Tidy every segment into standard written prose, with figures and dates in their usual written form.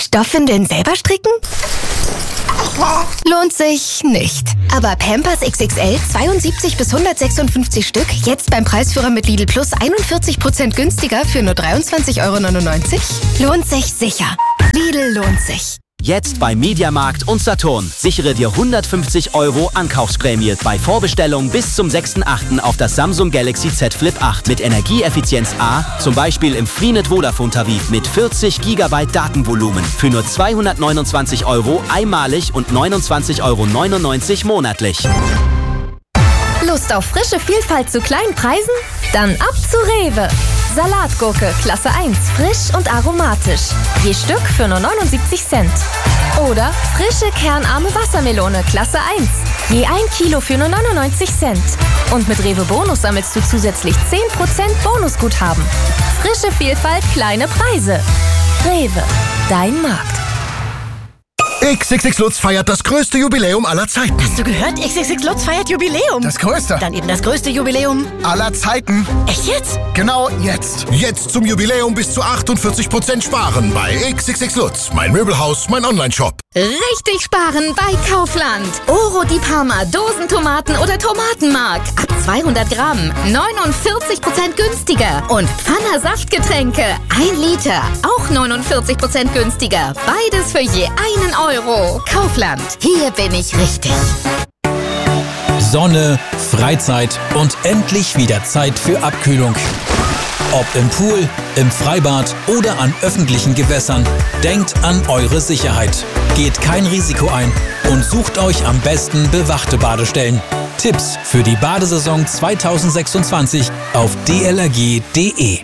Stoffwindeln selber stricken? Lohnt sich nicht. Aber Pampers XXL 72 bis 156 Stück, jetzt beim Preisführer mit Lidl Plus 41% günstiger für nur 23,99 €? Lohnt sich sicher. Lidl lohnt sich. Jetzt bei Mediamarkt und Saturn. Sichere dir 150 € Ankaufsprämie bei Vorbestellung bis zum 6.8. auf das Samsung Galaxy Z Flip 8 mit Energieeffizienz A, zum Beispiel im Freenet Vodafone Tarif mit 40 GB Datenvolumen für nur 229 € einmalig und 29,99 € monatlich. Lust auf frische Vielfalt zu kleinen Preisen? Dann ab zu Rewe. Salatgurke Klasse 1, frisch und aromatisch. Je Stück für nur 79 Cent. Oder frische kernarme Wassermelone Klasse 1. Je 1 Kilo für nur 99 Cent. Und mit Rewe Bonus sammelst du zusätzlich 10% Bonusguthaben. Frische Vielfalt, kleine Preise. Rewe, dein Markt. XXX Lutz feiert das größte Jubiläum aller Zeiten. Hast du gehört? XXX Lutz feiert Jubiläum. Das größte. Dann eben das größte Jubiläum aller Zeiten. Echt jetzt? Genau jetzt. Jetzt zum Jubiläum bis zu 48% sparen bei XXX Lutz. Mein Möbelhaus, mein Onlineshop. Richtig sparen bei Kaufland. Oro di Parma, Dosentomaten oder Tomatenmark. Ab 200 Gramm, 49% günstiger. Und Pfanner Saftgetränke, 1 Liter, auch 49% günstiger. Beides für je 1 €. Kaufland, hier bin ich richtig. Sonne, Freizeit und endlich wieder Zeit für Abkühlung. Ob im Pool, im Freibad oder an öffentlichen Gewässern, denkt an eure Sicherheit. Geht kein Risiko ein und sucht euch am besten bewachte Badestellen. Tipps für die Badesaison 2026 auf dlrg.de.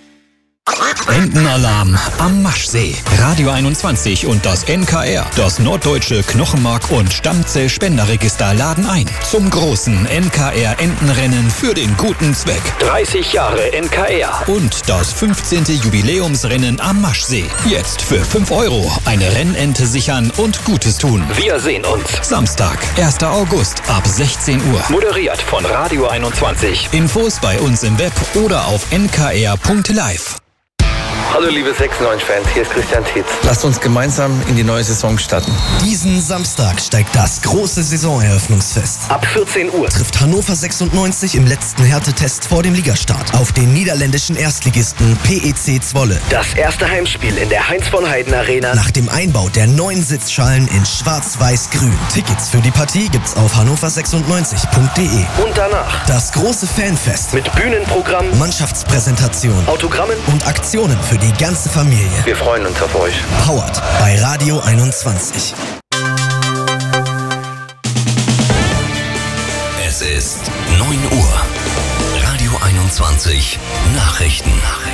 Entenalarm am Maschsee. Radio 21 und das NKR, das Norddeutsche Knochenmark- und Stammzellspenderregister, laden ein zum großen NKR-Entenrennen für den guten Zweck. 30 Jahre NKR und das 15. Jubiläumsrennen am Maschsee. Jetzt für 5 € eine Rennente sichern und Gutes tun. Wir sehen uns. Samstag, 1. August ab 16 Uhr. Moderiert von Radio 21. Infos bei uns im Web oder auf nkr.live. Hallo liebe 96-Fans, hier ist Christian Tietz. Lasst uns gemeinsam in die neue Saison starten. Diesen Samstag steigt das große Saisoneröffnungsfest. Ab 14 Uhr trifft Hannover 96 im letzten Härtetest vor dem Ligastart auf den niederländischen Erstligisten PEC Zwolle. Das erste Heimspiel in der Heinz-von-Heiden-Arena nach dem Einbau der neuen Sitzschalen in Schwarz-Weiß-Grün. Tickets für die Partie gibt's auf hannover96.de. Und danach das große Fanfest mit Bühnenprogramm, Mannschaftspräsentation, Autogrammen und Aktionen für die ganze Familie. Wir freuen uns auf euch. Powered bei Radio 21. Es ist 9 Uhr. Radio 21 Nachrichten.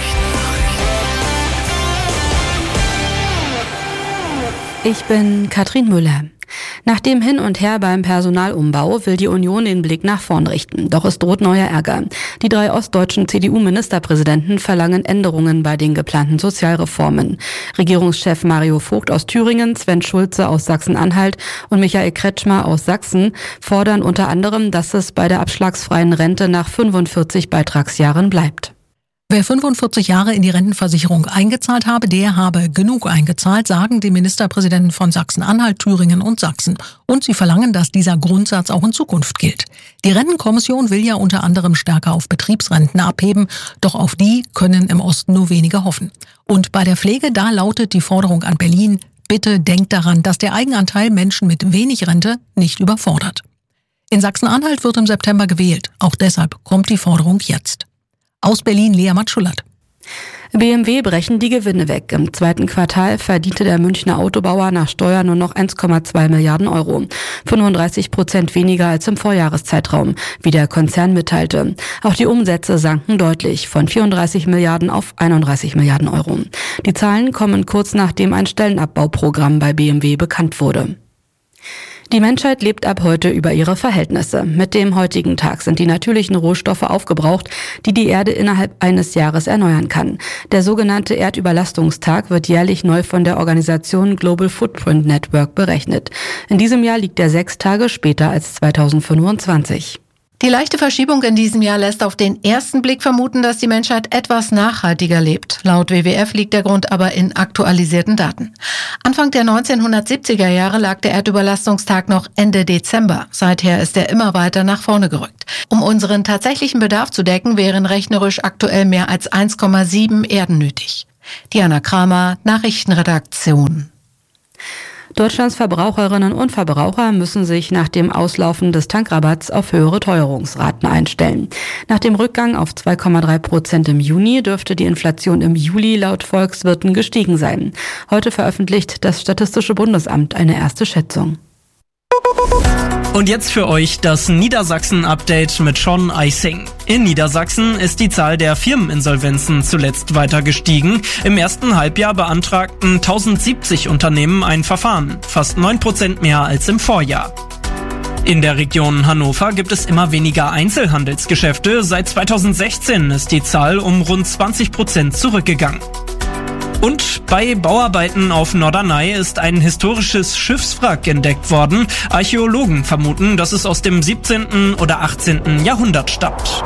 Ich bin Katrin Müller. Nach dem Hin und Her beim Personalumbau will die Union den Blick nach vorn richten. Doch es droht neuer Ärger. Die 3 ostdeutschen CDU-Ministerpräsidenten verlangen Änderungen bei den geplanten Sozialreformen. Regierungschef Mario Vogt aus Thüringen, Sven Schulze aus Sachsen-Anhalt und Michael Kretschmer aus Sachsen fordern unter anderem, dass es bei der abschlagsfreien Rente nach 45 Beitragsjahren bleibt. Wer 45 Jahre in die Rentenversicherung eingezahlt habe, der habe genug eingezahlt, sagen die Ministerpräsidenten von Sachsen-Anhalt, Thüringen und Sachsen. Und sie verlangen, dass dieser Grundsatz auch in Zukunft gilt. Die Rentenkommission will ja unter anderem stärker auf Betriebsrenten abheben, doch auf die können im Osten nur wenige hoffen. Und bei der Pflege, da lautet die Forderung an Berlin: Bitte denkt daran, dass der Eigenanteil Menschen mit wenig Rente nicht überfordert. In Sachsen-Anhalt wird im September gewählt. Auch deshalb kommt die Forderung jetzt. Aus Berlin, Lea Matschulat. BMW brechen die Gewinne weg. Im 2. Quartal verdiente der Münchner Autobauer nach Steuern nur noch 1,2 Milliarden €. 35% weniger als im Vorjahreszeitraum, wie der Konzern mitteilte. Auch die Umsätze sanken deutlich, von 34 Milliarden auf 31 Milliarden €. Die Zahlen kommen kurz nachdem ein Stellenabbauprogramm bei BMW bekannt wurde. Die Menschheit lebt ab heute über ihre Verhältnisse. Mit dem heutigen Tag sind die natürlichen Rohstoffe aufgebraucht, die die Erde innerhalb eines Jahres erneuern kann. Der sogenannte Erdüberlastungstag wird jährlich neu von der Organisation Global Footprint Network berechnet. In diesem Jahr liegt er 6 Tage später als 2025. Die leichte Verschiebung in diesem Jahr lässt auf den ersten Blick vermuten, dass die Menschheit etwas nachhaltiger lebt. Laut WWF liegt der Grund aber in aktualisierten Daten. Anfang der 1970er Jahre lag der Erdüberlastungstag noch Ende Dezember. Seither ist er immer weiter nach vorne gerückt. Um unseren tatsächlichen Bedarf zu decken, wären rechnerisch aktuell mehr als 1,7 Erden nötig. Diana Kramer, Nachrichtenredaktion. Deutschlands Verbraucherinnen und Verbraucher müssen sich nach dem Auslaufen des Tankrabatts auf höhere Teuerungsraten einstellen. Nach dem Rückgang auf 2,3% im Juni dürfte die Inflation im Juli laut Volkswirten gestiegen sein. Heute veröffentlicht das Statistische Bundesamt eine erste Schätzung. Und jetzt für euch das Niedersachsen-Update mit Sean Eising. In Niedersachsen ist die Zahl der Firmeninsolvenzen zuletzt weiter gestiegen. Im ersten Halbjahr beantragten 1070 Unternehmen ein Verfahren, fast 9% mehr als im Vorjahr. In der Region Hannover gibt es immer weniger Einzelhandelsgeschäfte. Seit 2016 ist die Zahl um rund 20% zurückgegangen. Und bei Bauarbeiten auf Norderney ist ein historisches Schiffswrack entdeckt worden. Archäologen vermuten, dass es aus dem 17. oder 18. Jahrhundert stammt.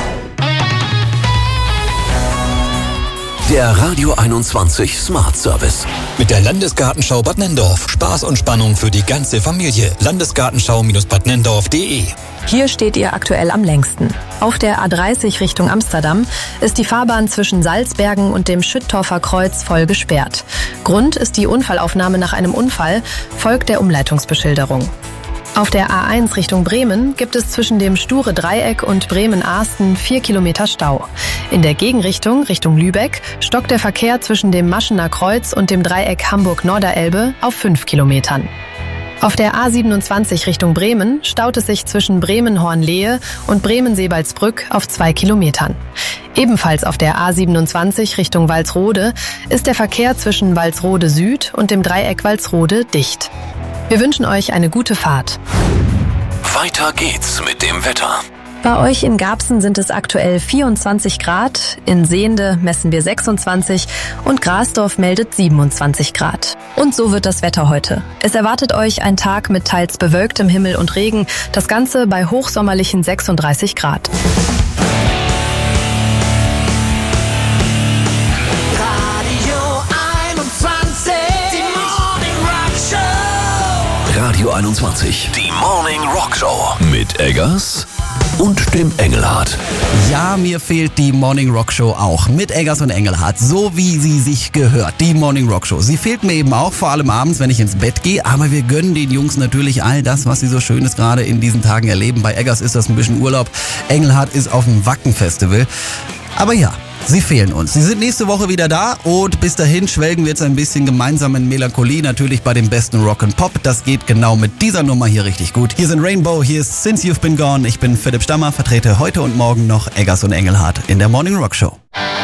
Der Radio 21 Smart Service. Mit der Landesgartenschau Bad Nenndorf. Spaß und Spannung für die ganze Familie. Landesgartenschau-badnendorf.de. Hier steht ihr aktuell am längsten. Auf der A30 Richtung Amsterdam ist die Fahrbahn zwischen Salzbergen und dem Schüttorfer Kreuz voll gesperrt. Grund ist die Unfallaufnahme nach einem Unfall, folgt der Umleitungsbeschilderung. Auf der A1 Richtung Bremen gibt es zwischen dem Sture-Dreieck und Bremen-Ahsten 4 Kilometer Stau. In der Gegenrichtung, Richtung Lübeck, stockt der Verkehr zwischen dem Maschener Kreuz und dem Dreieck Hamburg-Norderelbe auf 5 Kilometern. Auf der A27 Richtung Bremen staut es sich zwischen Bremen-Hornlehe und Bremen-Sebalsbrück auf 2 Kilometern. Ebenfalls auf der A27 Richtung Walsrode ist der Verkehr zwischen Walsrode Süd und dem Dreieck Walsrode dicht. Wir wünschen euch eine gute Fahrt. Weiter geht's mit dem Wetter. Bei euch in Garbsen sind es aktuell 24 Grad, in Sehnde messen wir 26 und Grasdorf meldet 27 Grad. Und so wird das Wetter heute. Es erwartet euch ein Tag mit teils bewölktem Himmel und Regen, das Ganze bei hochsommerlichen 36 Grad. Radio 21, die Morning Rock Show mit Eggers und dem Engelhardt. Ja, mir fehlt die Morning Rock Show auch. Mit Eggers und Engelhardt, so wie sie sich gehört. Die Morning Rock Show. Sie fehlt mir eben auch, vor allem abends, wenn ich ins Bett gehe. Aber wir gönnen den Jungs natürlich all das, was sie so Schönes gerade in diesen Tagen erleben. Bei Eggers ist das ein bisschen Urlaub. Engelhardt ist auf dem Wacken-Festival. Aber ja, sie fehlen uns. Sie sind nächste Woche wieder da und bis dahin schwelgen wir jetzt ein bisschen gemeinsam in Melancholie, natürlich bei dem besten Rock and Pop. Das geht genau mit dieser Nummer hier richtig gut. Hier sind Rainbow, hier ist Since You've Been Gone. Ich bin Philipp Stammer, vertrete heute und morgen noch Eggers und Engelhardt in der Morning Rock Show.